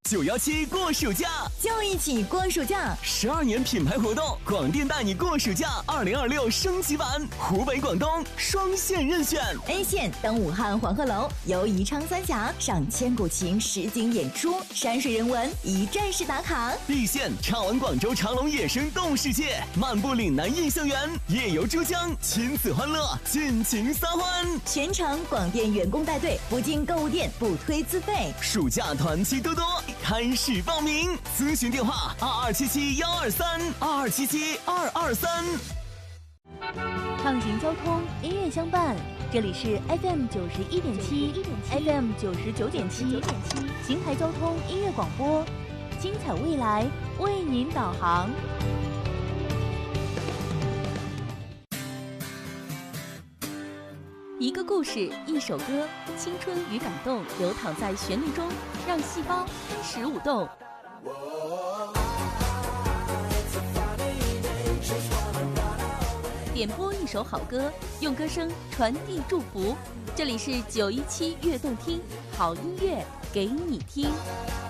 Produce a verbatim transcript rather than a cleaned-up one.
九一七过暑假， 就一起过暑假。 十二年品牌活动，广电带你过暑假二零二六升级版，湖北、广东双线任选。 A 线登武汉黄鹤楼，游宜昌三峡，赏千古情实景演出，山水人文一站式打卡。 B 线畅玩广州长隆野生动物世界，漫步岭南印象园，夜游珠江，亲子欢乐，尽情撒欢。 全程广电员工带队，不进购物店，不推自费。 暑假团期多多，开始报名，咨询电话二二七七幺二三二二七七二二三。 畅行交通，音乐相伴，这里是 F M 九十一点七 ，F M 九十九点七，邢台交通音乐广播，精彩未来为您导航。一个故事，一首歌，青春与感动流淌在旋律中，让细胞开始舞动。点播一首好歌，用歌声传递祝福。这里是九一七悦动听，好音乐给你听。